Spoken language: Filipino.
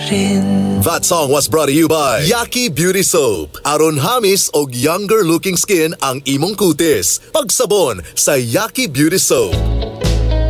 rin. That song was brought to you by Yaki Beauty Soap. Aron hamis og younger looking skin ang imong kutis. Pagsabon sa Yaki Beauty Soap.